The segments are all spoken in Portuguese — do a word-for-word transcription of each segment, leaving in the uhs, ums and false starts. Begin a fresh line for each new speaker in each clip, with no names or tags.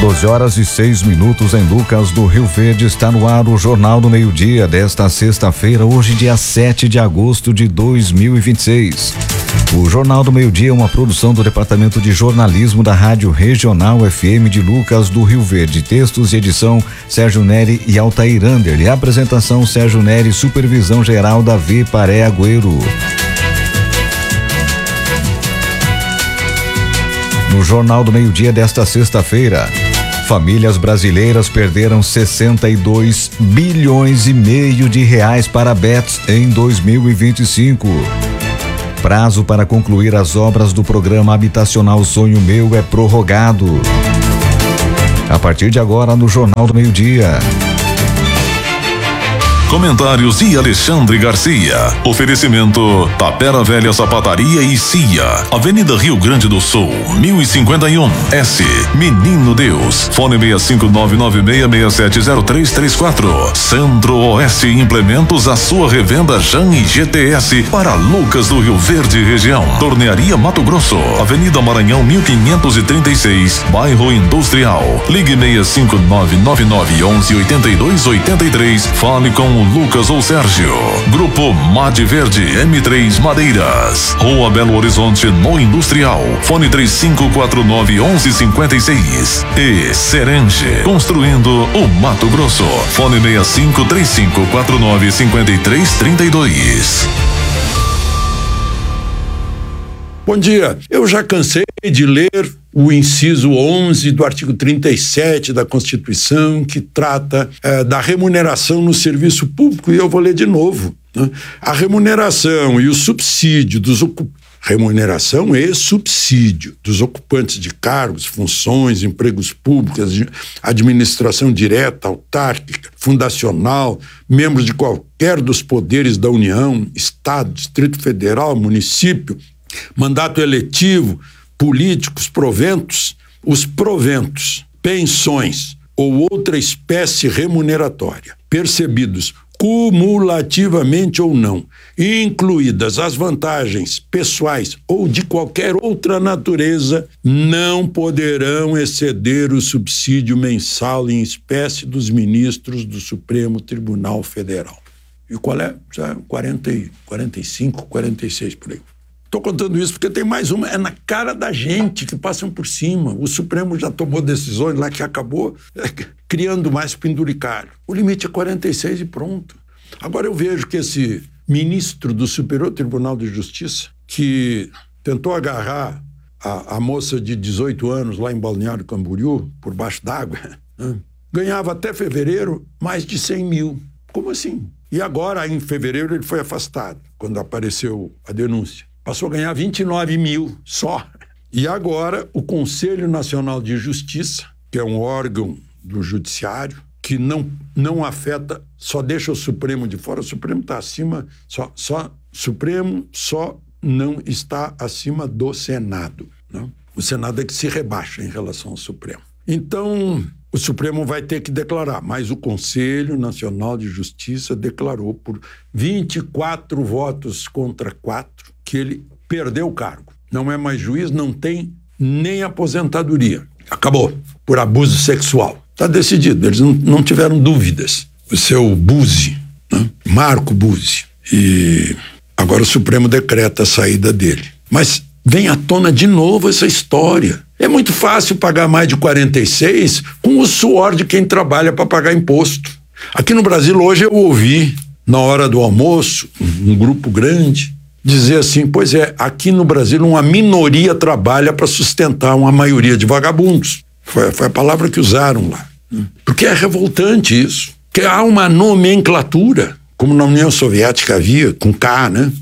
doze horas e seis minutos em Lucas do Rio Verde. Está no ar o Jornal do Meio-Dia desta sexta-feira, hoje dia sete de agosto de dois mil e vinte e seis. O Jornal do Meio-Dia é uma produção do Departamento de Jornalismo da Rádio Regional F M de Lucas do Rio Verde. Textos e edição Sérgio Neri e Altair Ander. E apresentação Sérgio Neri, supervisão geral Davi Paré Agüero. No Jornal do Meio-Dia desta sexta-feira, famílias brasileiras perderam sessenta e dois bilhões e meio de reais para bets em dois mil e vinte e cinco. Prazo para concluir as obras do programa habitacional Sonho Meu é prorrogado. A partir de agora no Jornal do Meio-Dia.
Comentários de Alexandre Garcia. Oferecimento Tapera Velha Sapataria e Cia. Avenida Rio Grande do Sul, mil e cinquenta e um. S. Menino Deus. Fone seis cinco nove nove seis seis sete zero três três quatro. Centro-Oeste Implementos, a sua revenda Jan e G T S para Lucas do Rio Verde região. Tornearia Mato Grosso. Avenida Maranhão mil quinhentos e trinta e seis. Bairro Industrial. Ligue seis cinco nove nove nove onze oitenta e dois oitenta e três. Fale com Lucas ou Sérgio. Grupo Made Verde M três Madeiras. Rua Belo Horizonte no Industrial. Fone três cinco quatro nove onze cinquenta e seis. E Serenge. Construindo o Mato Grosso. Fone seis cinco três cinco quatro nove cinco três três dois.
Bom dia. Eu já cansei de ler o inciso onze do artigo trinta e sete da Constituição, que trata eh, da remuneração no serviço público, e eu vou ler de novo, né? A remuneração e o subsídio dos ocupantes, remuneração e subsídio dos ocupantes de cargos, funções, empregos públicos, administração direta, autárquica, fundacional, membros de qualquer dos poderes da União, Estado, Distrito Federal, município, mandato eletivo, políticos, proventos, os proventos, pensões ou outra espécie remuneratória, percebidos cumulativamente ou não, incluídas as vantagens pessoais ou de qualquer outra natureza, não poderão exceder o subsídio mensal em espécie dos ministros do Supremo Tribunal Federal. E qual é? quarenta, quarenta e cinco, quarenta e seis por aí. Estou contando isso porque tem mais uma, é na cara da gente que passam por cima. O Supremo já tomou decisões lá que acabou é, criando mais penduricalho. O limite é quarenta e seis e pronto. Agora eu vejo que esse ministro do Superior Tribunal de Justiça, que tentou agarrar a, a moça de dezoito anos lá em Balneário Camboriú, por baixo d'água, né, ganhava até fevereiro mais de cem mil. Como assim? E agora, em fevereiro, ele foi afastado, quando apareceu a denúncia. Passou a ganhar vinte e nove mil só. E agora o Conselho Nacional de Justiça, que é um órgão do judiciário, que não, não afeta, só deixa o Supremo de fora. O Supremo está acima, só, só, Supremo só não está acima do Senado, né? O Senado é que se rebaixa em relação ao Supremo. Então, o Supremo vai ter que declarar, mas o Conselho Nacional de Justiça declarou por vinte e quatro votos contra quatro que ele perdeu o cargo. Não é mais juiz, não tem nem aposentadoria. Acabou. Por abuso sexual. Está decidido. Eles não, não tiveram dúvidas. O seu Buzzi, né? Marco Buzzi. E agora o Supremo decreta a saída dele. Mas vem à tona de novo essa história. É muito fácil pagar mais de quarenta e seis com o suor de quem trabalha para pagar imposto. Aqui no Brasil hoje eu ouvi, na hora do almoço, um grupo grande, dizer assim, pois é, aqui no Brasil uma minoria trabalha para sustentar uma maioria de vagabundos. Foi, foi a palavra que usaram lá. Porque é revoltante isso. Porque há uma nomenclatura, como na União Soviética havia, com K, né?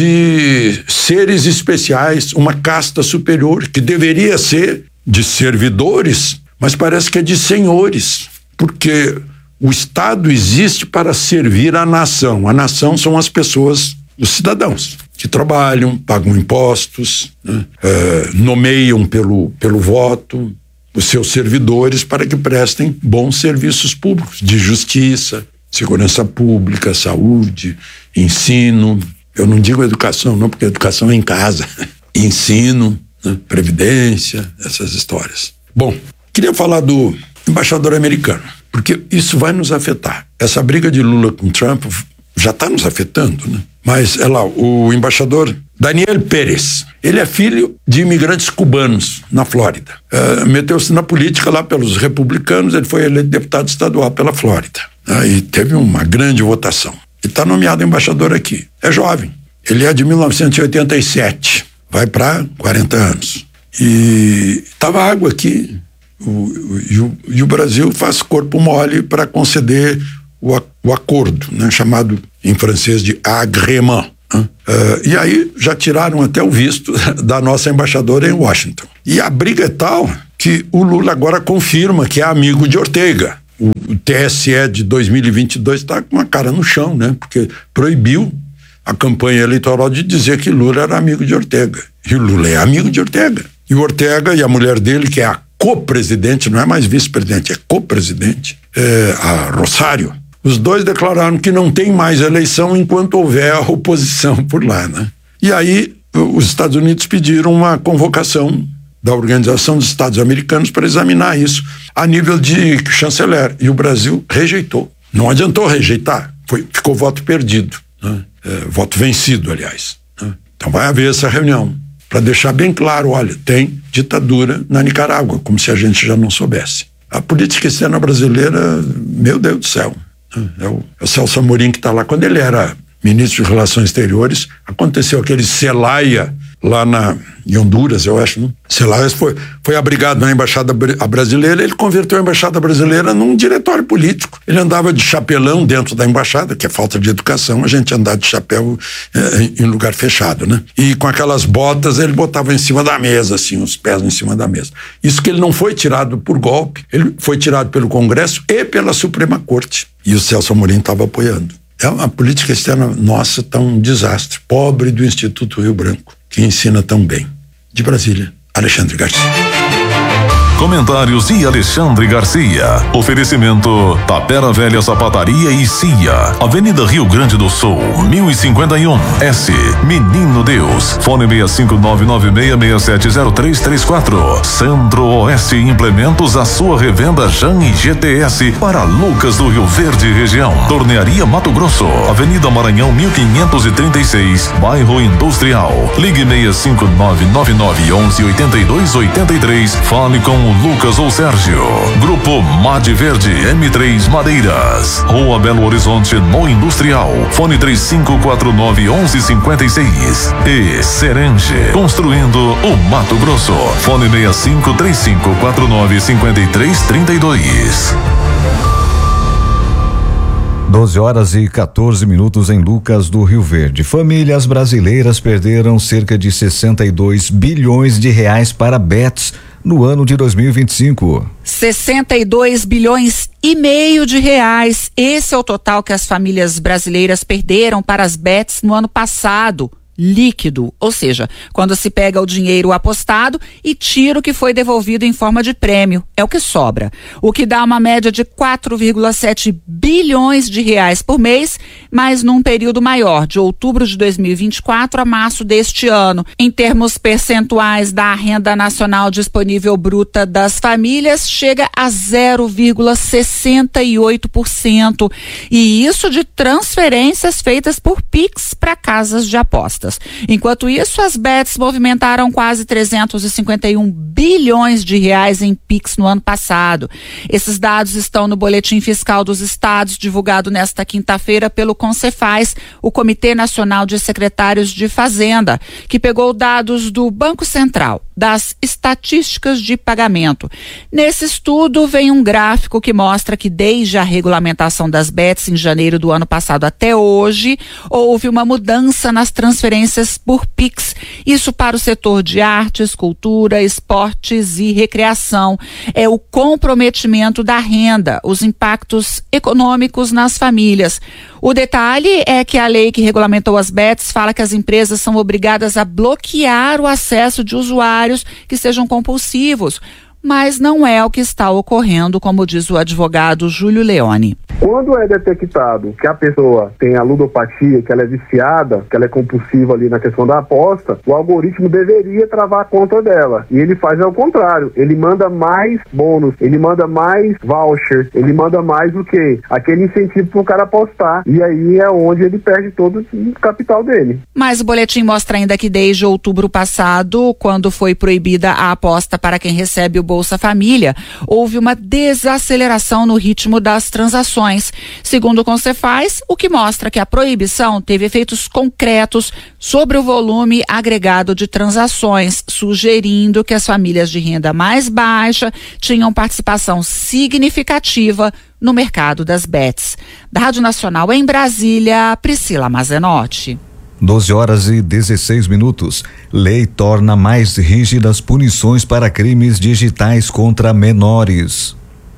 De seres especiais, uma casta superior, que deveria ser de servidores, mas parece que é de senhores. Porque o Estado existe para servir a nação. A nação são as pessoas, os cidadãos, que trabalham, pagam impostos, né? é, nomeiam pelo, pelo voto os seus servidores para que prestem bons serviços públicos, de justiça, segurança pública, saúde, ensino. Eu não digo educação, não, porque educação é em casa. Ensino, né? Previdência, essas histórias. Bom, Queria falar do embaixador americano, porque isso vai nos afetar. Essa briga de Lula com Trump já está nos afetando, né? Mas, é lá, o embaixador Daniel Pérez, ele é filho de imigrantes cubanos na Flórida. Uh, meteu-se na política lá pelos republicanos, ele foi eleito deputado estadual pela Flórida. Aí uh, teve uma grande votação. Ele está nomeado embaixador aqui. É jovem. Ele é de mil novecentos e oitenta e sete. Vai para quarenta anos. E estava água aqui. O, o, e, o, e o Brasil faz corpo mole para conceder o, o acordo, né, chamado em francês de agrément. Uh, e aí já tiraram até o visto da nossa embaixadora em Washington. E a briga é tal que o Lula agora confirma que é amigo de Ortega. O, o T S E de dois mil e vinte e dois está com a cara no chão, né? Porque proibiu a campanha eleitoral de dizer que Lula era amigo de Ortega. E o Lula é amigo de Ortega. E o Ortega e a mulher dele, que é a co-presidente, não é mais vice-presidente, é co-presidente, é a Rosário. Os dois declararam que não tem mais eleição enquanto houver a oposição por lá, né? E aí os Estados Unidos pediram uma convocação da Organização dos Estados Americanos para examinar isso a nível de chanceler. E o Brasil rejeitou. Não adiantou rejeitar, foi, ficou voto perdido, né? É, voto vencido, aliás, né? Então vai haver essa reunião para deixar bem claro, olha, tem ditadura na Nicarágua, como se a gente já não soubesse. A política externa brasileira, meu Deus do céu. É o, é o Celso Amorim que está lá. Quando ele era ministro de Relações Exteriores, aconteceu aquele Celaya lá na, em Honduras, eu acho, né? Celaya foi, foi abrigado na embaixada brasileira, ele converteu a embaixada brasileira num diretório político. Ele andava de chapelão dentro da embaixada, que é falta de educação, a gente andar de chapéu é, em lugar fechado, né? E com aquelas botas ele botava em cima da mesa, assim, os pés em cima da mesa. Isso que ele não foi tirado por golpe, ele foi tirado pelo Congresso e pela Suprema Corte. E o Celso Amorim estava apoiando. É uma política externa nossa, tá um desastre. Pobre do Instituto Rio Branco, que ensina tão bem. De Brasília, Alexandre Garcia.
Comentários de Alexandre Garcia. Oferecimento Tapera Velha Sapataria e Cia. Avenida Rio Grande do Sul, mil e cinquenta e um, S. Menino Deus. Fone seis cinco nove nove seis seis sete zero três três quatro. Centro-Oeste Implementos, a sua revenda Jan e G T S para Lucas do Rio Verde região. Tornearia Mato Grosso. Avenida Maranhão mil quinhentos e trinta e seis, Bairro Industrial. Ligue seis cinco nove nove nove onze oitenta e dois oitenta e três. Fale com o Lucas ou Sérgio. Grupo Made Verde M três Madeiras. Rua Belo Horizonte no Industrial. Fone três cinco quatro nove onze cinquenta e seis. E Serenge. Construindo o Mato Grosso. Fone seis cinco três cinco quatro nove cinco três três dois.
doze horas e quatorze minutos em Lucas do Rio Verde. Famílias brasileiras perderam cerca de sessenta e dois bilhões de reais para bets no ano de dois mil e vinte e cinco.
sessenta e dois bilhões e meio de reais. Esse é o total que as famílias brasileiras perderam para as bets no ano passado. Líquido, ou seja, quando se pega o dinheiro apostado e tira o que foi devolvido em forma de prêmio, é o que sobra, o que dá uma média de quatro vírgula sete bilhões de reais por mês, mas num período maior, de outubro de dois mil e vinte e quatro a março deste ano. Em termos percentuais da renda nacional disponível bruta das famílias, chega a zero vírgula sessenta e oito por cento, e isso de transferências feitas por Pix para casas de apostas. Enquanto isso, as bets movimentaram quase trezentos e cinquenta e um bilhões de reais em Pix no ano passado. Esses dados estão no Boletim Fiscal dos Estados, divulgado nesta quinta-feira pelo Concefaz, o Comitê Nacional de Secretários de Fazenda, que pegou dados do Banco Central, das estatísticas de pagamento. Nesse estudo vem um gráfico que mostra que desde a regulamentação das bets em janeiro do ano passado até hoje, houve uma mudança nas transferências por Pix. Isso para o setor de artes, cultura, esportes e recreação. É o comprometimento da renda, os impactos econômicos nas famílias. O detalhe é que a lei que regulamentou as bets fala que as empresas são obrigadas a bloquear o acesso de usuários que sejam compulsivos, mas não é o que está ocorrendo, como diz o advogado Júlio Leone.
Quando é detectado que a pessoa tem a ludopatia, que ela é viciada, que ela é compulsiva ali na questão da aposta, o algoritmo deveria travar a conta dela. E ele faz ao contrário, ele manda mais bônus, ele manda mais voucher, ele manda mais o quê? Aquele incentivo para o cara apostar. E aí é onde ele perde todo o capital dele.
Mas o boletim mostra ainda que desde outubro passado, quando foi proibida a aposta para quem recebe o Bolsa Família, houve uma desaceleração no ritmo das transações. Segundo o Concefaz, o que mostra que a proibição teve efeitos concretos sobre o volume agregado de transações, sugerindo que as famílias de renda mais baixa tinham participação significativa no mercado das bets. Da Rádio Nacional em Brasília, Priscila Mazenotti.
doze horas e dezesseis minutos. Lei torna mais rígidas punições para crimes digitais contra menores.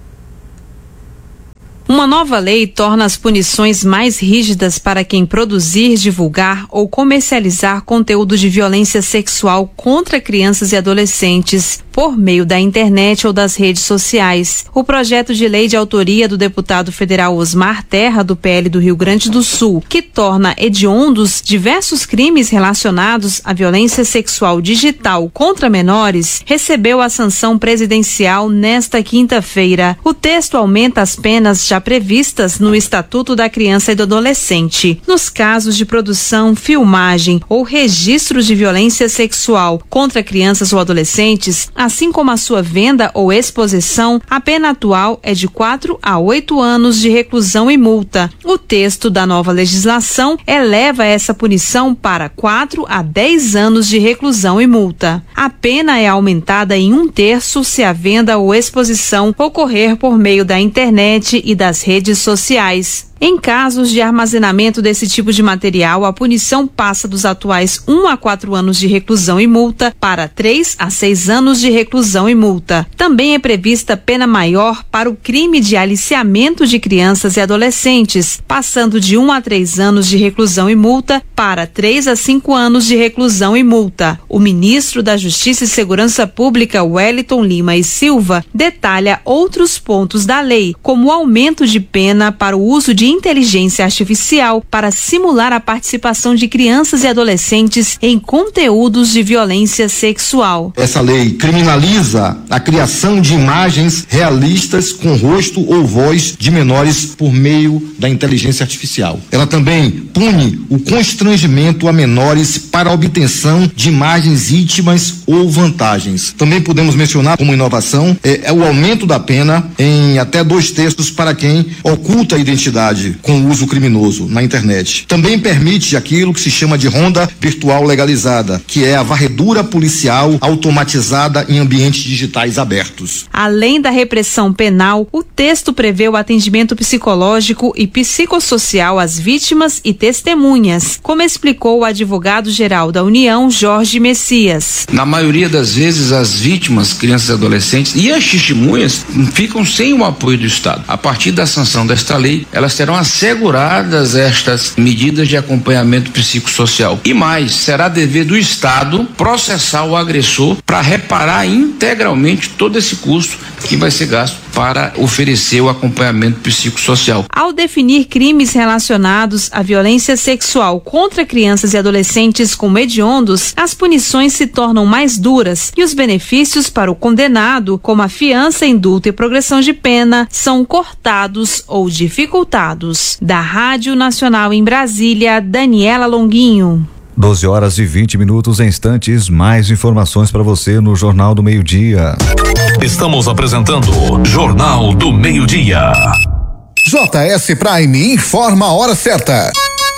Uma nova lei torna as punições mais rígidas para quem produzir, divulgar ou comercializar conteúdo de violência sexual contra crianças e adolescentes por meio da internet ou das redes sociais. O projeto de lei de autoria do deputado federal Osmar Terra, do P L do Rio Grande do Sul, que torna hediondos diversos crimes relacionados à violência sexual digital contra menores, recebeu a sanção presidencial nesta quinta-feira. O texto aumenta as penas já previstas no Estatuto da Criança e do Adolescente. Nos casos de produção, filmagem ou registros de violência sexual contra crianças ou adolescentes, assim como a sua venda ou exposição, a pena atual é de quatro a oito anos de reclusão e multa. O texto da nova legislação eleva essa punição para quatro a dez anos de reclusão e multa. A pena é aumentada em um terço se a venda ou exposição ocorrer por meio da internet e das redes sociais. Em casos de armazenamento desse tipo de material, a punição passa dos atuais um a quatro anos de reclusão e multa para três a seis anos de reclusão e multa. Também é prevista pena maior para o crime de aliciamento de crianças e adolescentes, passando de um a três anos de reclusão e multa para três a cinco anos de reclusão e multa. O ministro da Justiça e Segurança Pública, Wellington Lima e Silva, detalha outros pontos da lei, como o aumento de pena para o uso de inteligência artificial para simular a participação de crianças e adolescentes em conteúdos de violência sexual.
Essa lei criminaliza a criação de imagens realistas com rosto ou voz de menores por meio da inteligência artificial. Ela também pune o constrangimento a menores para a obtenção de imagens íntimas ou vantagens. Também podemos mencionar como inovação é, é o aumento da pena em até dois terços para quem oculta a identidade com uso criminoso na internet. Também permite aquilo que se chama de ronda virtual legalizada, que é a varredura policial automatizada em ambientes digitais abertos.
Além da repressão penal, o texto prevê o atendimento psicológico e psicossocial às vítimas e testemunhas, como explicou o advogado-geral da União, Jorge Messias.
Na maioria das vezes, as vítimas, crianças e adolescentes, e as testemunhas ficam sem o apoio do Estado. A partir da sanção desta lei, elas terão asseguradas estas medidas de acompanhamento psicossocial. E mais, será dever do Estado processar o agressor para reparar integralmente todo esse custo que vai ser gasto para oferecer o acompanhamento psicossocial.
Ao definir crimes relacionados à violência sexual contra crianças e adolescentes como hediondos, as punições se tornam mais duras e os benefícios para o condenado, como a fiança, indulto e progressão de pena, são cortados ou dificultados. Da Rádio Nacional em Brasília, Daniela Longuinho.
doze horas e vinte minutos, em instantes, mais informações para você no Jornal do Meio-Dia.
Estamos apresentando Jornal do Meio-Dia.
J S Prime informa a hora certa.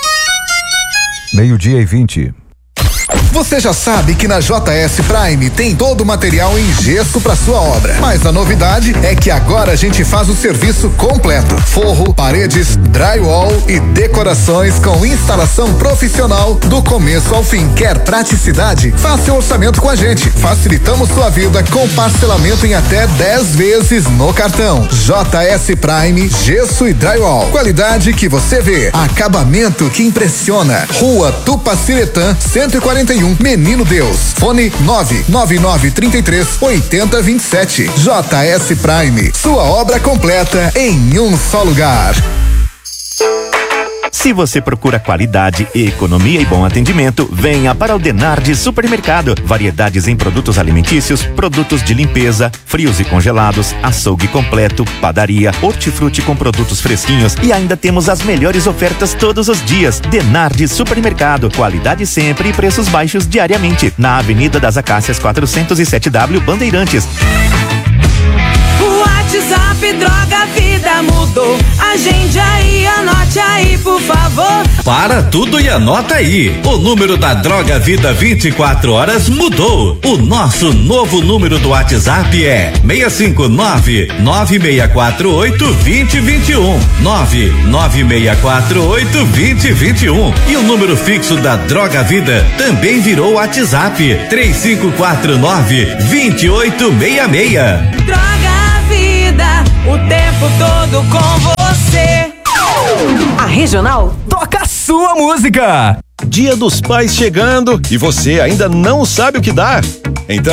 Meio-dia e vinte.
Você já sabe que na J S Prime tem todo o material em gesso para sua obra. Mas a novidade é que agora a gente faz o serviço completo: forro, paredes, drywall e decorações com instalação profissional do começo ao fim. Quer praticidade? Faça seu orçamento com a gente. Facilitamos sua vida com parcelamento em até dez vezes no cartão. J S Prime, gesso e drywall. Qualidade que você vê. Acabamento que impressiona. Rua Tupaciretã, cento e quarenta e e um, Menino Deus. Fone nove nove nove três três oito zero dois sete. J S Prime, sua obra completa em um só lugar.
Se você procura qualidade, economia e bom atendimento, venha para o Denardi Supermercado. Variedades em produtos alimentícios, produtos de limpeza, frios e congelados, açougue completo, padaria, hortifruti com produtos fresquinhos e ainda temos as melhores ofertas todos os dias. Denardi Supermercado, qualidade sempre e preços baixos diariamente. Na Avenida das Acácias quatrocentos e sete W, Bandeirantes.
O WhatsApp Droga Vida mudou. Agende aí, anote aí, por favor.
Para tudo e anota aí. O número da Droga Vida vinte e quatro horas mudou. O nosso novo número do WhatsApp é seis cinco nove, nove seis quatro oito, dois zero dois um. nove nove seis quatro oito, dois zero dois um. E o número fixo da Droga Vida também virou WhatsApp. três cinco quatro nove, dois oito seis seis.
Droga Vida, o tempo todo com você.
A Regional toca a sua música.
Dia dos Pais chegando e você ainda não sabe o que dar? Então